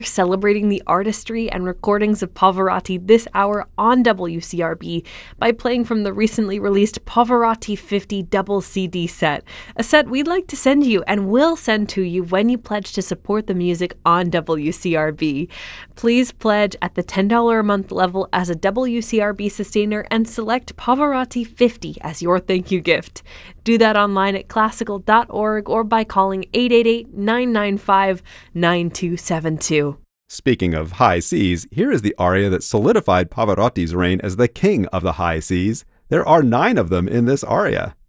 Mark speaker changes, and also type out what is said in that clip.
Speaker 1: celebrating the artistry and recordings of Pavarotti this hour on WCRB by playing from the recently released Pavarotti 50 double CD set, a set we'd like to send you and will send to you when you pledge to support the music on WCRB. Please pledge at the $10 a month level as a WCRB sustainer and select Pavarotti 50 as your thank you gift. Do that online at classical.org or by calling 888-995-9272.
Speaker 2: Speaking of high Cs, here is the aria that solidified Pavarotti's reign as the king of the high Cs. There are 9 of them in this aria.